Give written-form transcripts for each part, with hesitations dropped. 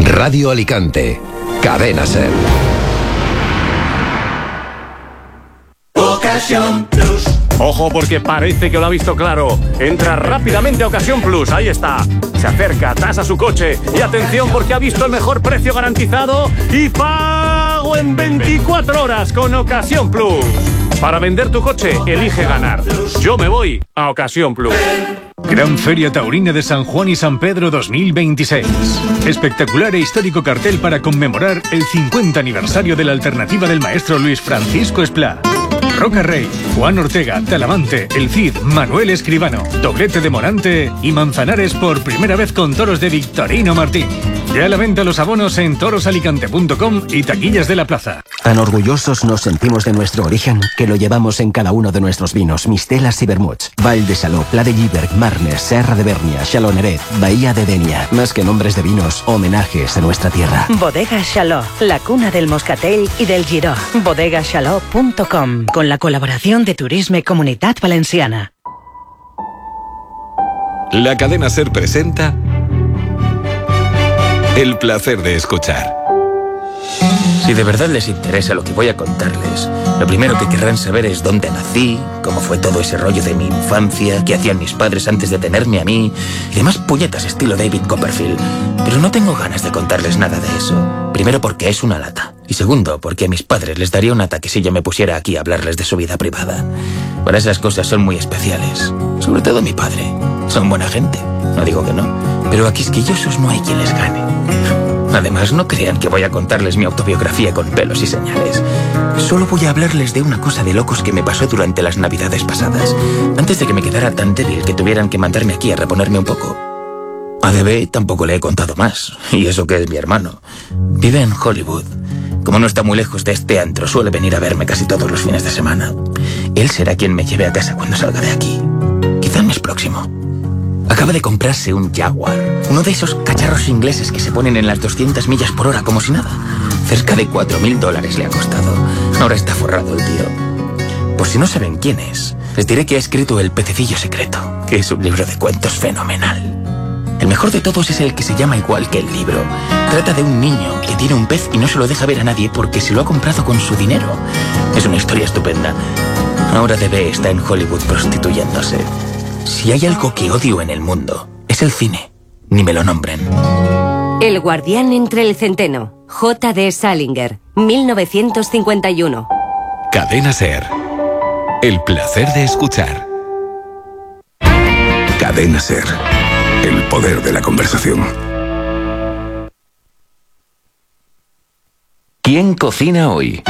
Radio Alicante. Cadena SER. Ocasión Plus. Ojo, porque parece que lo ha visto claro. Entra rápidamente a Ocasión Plus, ahí está. Se acerca, tasa su coche. Y atención, porque ha visto el mejor precio garantizado y pago en 24 horas con Ocasión Plus. Para vender tu coche, elige ganar. Yo me voy a Ocasión Plus. Gran Feria Taurina de San Juan y San Pedro 2026. Espectacular e histórico cartel para conmemorar el 50 aniversario de la alternativa del maestro Luis Francisco Esplá. Roca Rey, Juan Ortega, Talamante, El Cid, Manuel Escribano, doblete de Morante y Manzanares por primera vez con toros de Victorino Martín. Ya a la venta los abonos en torosalicante.com y taquillas de la plaza. Tan orgullosos nos sentimos de nuestro origen que lo llevamos en cada uno de nuestros vinos, mistelas y vermuts. Val de Saló, Pla de Lliberg, Marnes, Serra de Bernia, Xaloneret, Bahía de Denia. Más que nombres de vinos, homenajes a nuestra tierra. Bodega Xaló, la cuna del moscatel y del giró. Bodegaxaló.com, con la colaboración de Turisme Comunitat Valenciana. La cadena SER presenta El placer de escuchar. Si de verdad les interesa lo que voy a contarles, lo primero que querrán saber es dónde nací, cómo fue todo ese rollo de mi infancia, qué hacían mis padres antes de tenerme a mí, y demás puñetas estilo David Copperfield. Pero no tengo ganas de contarles nada de eso. Primero porque es una lata. Y segundo, porque a mis padres les daría un ataque si yo me pusiera aquí a hablarles de su vida privada. Para esas cosas son muy especiales. Sobre todo mi padre. Son buena gente, no digo que no. Pero a quisquillosos no hay quien les gane. Además, no crean que voy a contarles mi autobiografía con pelos y señales. Solo voy a hablarles de una cosa de locos que me pasó durante las navidades pasadas, antes de que me quedara tan débil que tuvieran que mandarme aquí a reponerme un poco. A DB tampoco le he contado más, y eso que es mi hermano. Vive en Hollywood. Como no está muy lejos de este antro, suele venir a verme casi todos los fines de semana. Él será quien me lleve a casa cuando salga de aquí. Quizá el mes próximo. Acaba de comprarse un Jaguar, uno de esos cacharros ingleses que se ponen en las 200 millas por hora como si nada. Cerca de $4.000 le ha costado. Ahora está forrado el tío. Por si no saben quién es, les diré que ha escrito El Pececillo Secreto, que es un libro de cuentos fenomenal. El mejor de todos es el que se llama igual que el libro. Trata de un niño que tiene un pez y no se lo deja ver a nadie porque se lo ha comprado con su dinero. Es una historia estupenda. Ahora DB está en Hollywood prostituyéndose. Si hay algo que odio en el mundo, es el cine. Ni me lo nombren. El guardián entre el centeno. J.D. Salinger, 1951. Cadena SER. El placer de escuchar. Cadena SER. El poder de la conversación. ¿Quién cocina hoy?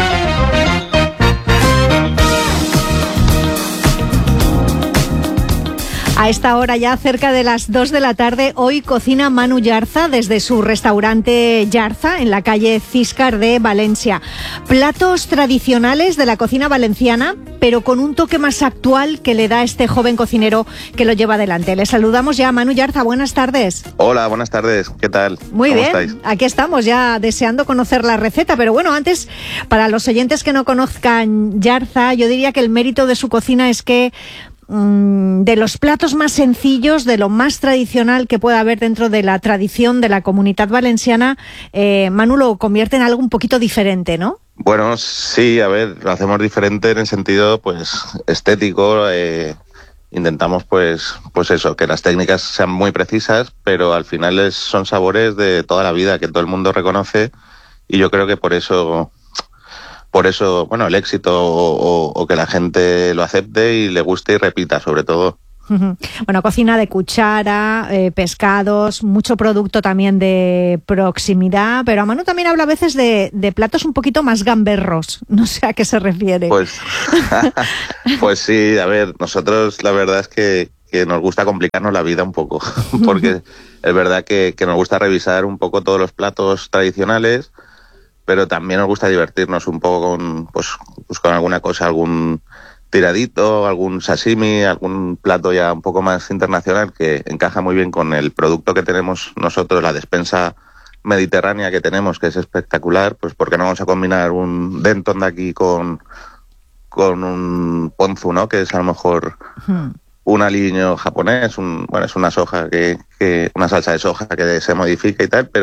A esta hora ya cerca de las 2 de la tarde, hoy cocina Manu Yarza desde su restaurante Yarza en la calle Císcar de Valencia. Platos tradicionales de la cocina valenciana, pero con un toque más actual que le da este joven cocinero que lo lleva adelante. Le saludamos ya a Manu Yarza, buenas tardes. Hola, buenas tardes, ¿qué tal? Muy ¿Cómo bien, estáis? Aquí estamos ya deseando conocer la receta, pero bueno, antes, para los oyentes que no conozcan Yarza, yo diría que el mérito de su cocina es que de los platos más sencillos, de lo más tradicional que pueda haber dentro de la tradición de la comunidad valenciana, Manu lo convierte en algo un poquito diferente, ¿no? Bueno, sí, a ver, lo hacemos diferente en el sentido, pues, estético. Intentamos, pues eso, que las técnicas sean muy precisas, pero al final son sabores de toda la vida que todo el mundo reconoce, y yo creo que por eso, bueno, el éxito o que la gente lo acepte y le guste y repita, sobre todo. Bueno, cocina de cuchara, pescados, mucho producto también de proximidad, pero a Manu también habla a veces de platos un poquito más gamberros, no sé a qué se refiere. Pues sí, a ver, nosotros la verdad es que nos gusta complicarnos la vida un poco, porque es verdad que nos gusta revisar un poco todos los platos tradicionales, pero también nos gusta divertirnos un poco con alguna cosa, algún tiradito, algún sashimi, algún plato ya un poco más internacional que encaja muy bien con el producto que tenemos nosotros, la despensa mediterránea que tenemos, que es espectacular. Pues ¿por qué no vamos a combinar un Denton de aquí con un ponzu, ¿no? Que es a lo mejor un aliño japonés, es una soja una salsa de soja que se modifica y tal, pero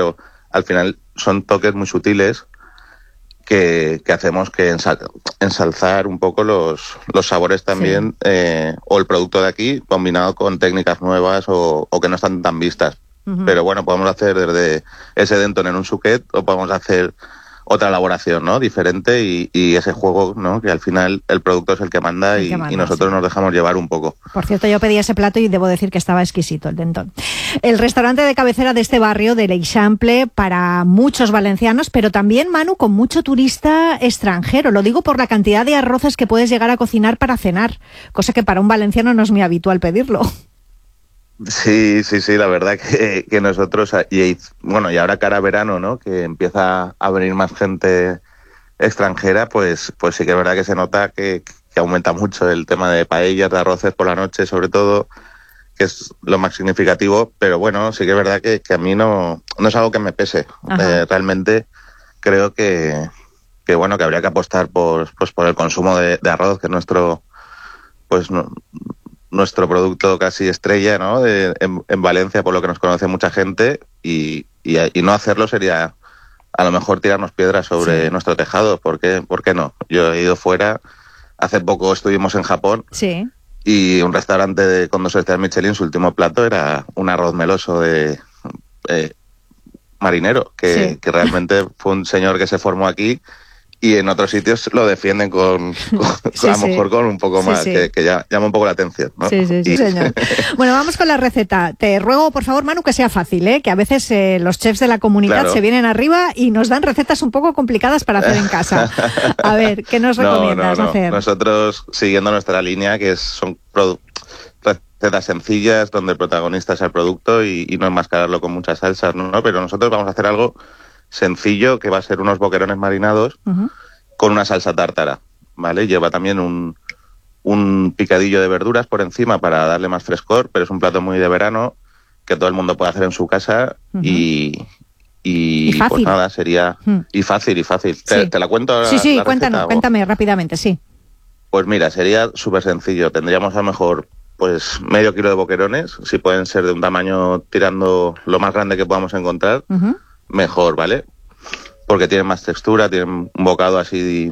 al final son toques muy sutiles que hacemos que ensalzar un poco los sabores también, o el producto de aquí combinado con técnicas nuevas o que no están tan vistas. Pero bueno, podemos hacer desde ese Denton en un suquet o podemos hacer otra elaboración, ¿no? Diferente y ese juego, ¿no? Que al final el producto es el que manda, y nosotros nos dejamos llevar un poco. Por cierto, yo pedí ese plato y debo decir que estaba exquisito el Denton. El restaurante de cabecera de este barrio, de l'Eixample, para muchos valencianos, pero también, Manu, con mucho turista extranjero. Lo digo por la cantidad de arroces que puedes llegar a cocinar para cenar, cosa que para un valenciano no es muy habitual pedirlo. Sí, la verdad que nosotros, y ahora cara a verano, ¿no? Que empieza a venir más gente extranjera, pues sí que es verdad que se nota que aumenta mucho el tema de paellas, de arroces por la noche, sobre todo, que es lo más significativo, pero bueno, sí que es verdad que a mí no es algo que me pese. Realmente creo que habría que apostar por el consumo de arroz, que es nuestro producto casi estrella, ¿no? En Valencia, por lo que nos conoce mucha gente, y no hacerlo sería a lo mejor tirarnos piedras sobre nuestro tejado. ¿Por qué no? Yo he ido fuera, hace poco estuvimos en Japón, y un restaurante con 2 estrellas Michelin, su último plato era un arroz meloso de marinero, que realmente fue un señor que se formó aquí, y en otros sitios lo defienden con a lo mejor con un poco más, que ya llama un poco la atención, ¿no? Sí, señor. Bueno, vamos con la receta. Te ruego, por favor, Manu, que sea fácil, que a veces los chefs de la comunidad se vienen arriba y nos dan recetas un poco complicadas para hacer en casa. A ver, ¿qué nos recomiendas hacer? Nosotros, siguiendo nuestra línea, que son recetas sencillas, donde el protagonista es el producto y no enmascararlo con muchas salsas, ¿no? Pero nosotros vamos a hacer algo sencillo, que va a ser unos boquerones marinados con una salsa tártara, ¿vale? Lleva también un picadillo de verduras por encima para darle más frescor, pero es un plato muy de verano que todo el mundo puede hacer en su casa y pues nada, sería y fácil. ¿Te la cuento ahora? Sí, cuéntame rápidamente, sí. Pues mira, sería súper sencillo. Tendríamos a lo mejor pues medio kilo de boquerones, si pueden ser de un tamaño tirando lo más grande que podamos encontrar, mejor, ¿vale? Porque tienen más textura, tienen un bocado así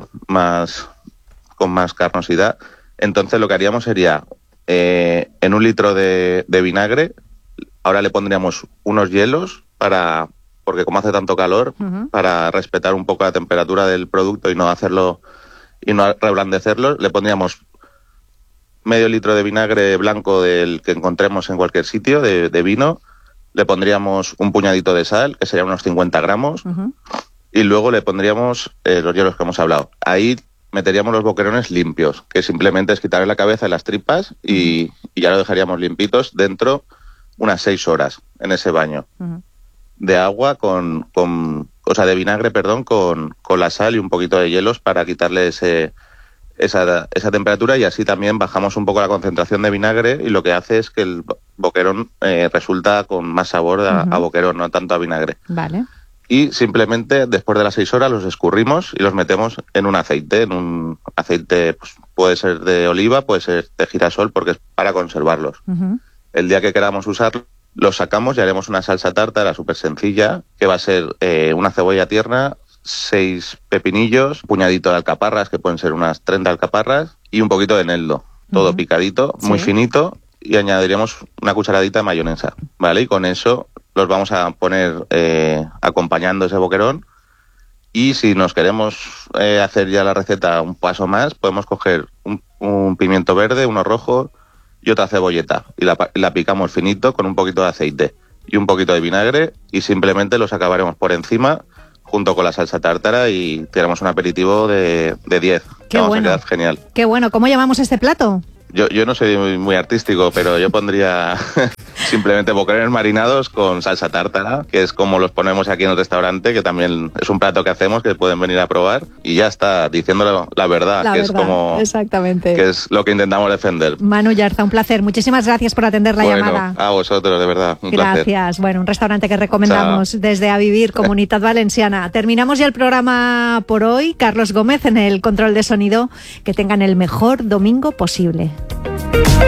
con más carnosidad. Entonces lo que haríamos sería, en 1 litro de vinagre, ahora le pondríamos unos hielos porque como hace tanto calor, para respetar un poco la temperatura del producto y no reblandecerlo, le pondríamos medio litro de vinagre blanco del que encontremos en cualquier sitio, de vino. Le pondríamos un puñadito de sal, que serían unos 50 gramos, y luego le pondríamos los hielos que hemos hablado. Ahí meteríamos los boquerones limpios, que simplemente es quitarle la cabeza y las tripas, y ya lo dejaríamos limpitos dentro unas 6 horas en ese baño de agua de vinagre, con la sal y un poquito de hielos para quitarle esa temperatura, y así también bajamos un poco la concentración de vinagre, y lo que hace es que el boquerón resulta con más sabor a boquerón, no tanto a vinagre. Vale. Y simplemente después de las 6 horas los escurrimos y los metemos en un aceite, pues, puede ser de oliva, puede ser de girasol, porque es para conservarlos. El día que queramos usarlos, los sacamos y haremos una salsa tártara súper sencilla, que va a ser una cebolla tierna, 6 pepinillos, puñadito de alcaparras, que pueden ser unas 30 alcaparras, y un poquito de eneldo, todo picadito, muy finito, y añadiríamos una cucharadita de mayonesa, ¿vale? Y con eso los vamos a poner acompañando ese boquerón, y si nos queremos hacer ya la receta un paso más, podemos coger un pimiento verde, uno rojo y otra cebolleta, y la picamos finito con un poquito de aceite y un poquito de vinagre, y simplemente los acabaremos por encima junto con la salsa tártara, y tenemos un aperitivo de 10. Qué bueno. A quedar genial. Qué bueno. ¿Cómo llamamos este plato? Yo no soy muy artístico, pero yo pondría simplemente boquerones marinados con salsa tártara, que es como los ponemos aquí en el restaurante, que también es un plato que hacemos, que pueden venir a probar, y ya está, diciéndolo la verdad, es como... Exactamente. Que es lo que intentamos defender. Manu Yarza, un placer. Muchísimas gracias por atender la llamada. A vosotros, de verdad, un placer. Gracias. Bueno, un restaurante que recomendamos desde A Vivir, Comunidad Valenciana. Terminamos ya el programa por hoy. Carlos Gómez en el control de sonido. Que tengan el mejor domingo posible.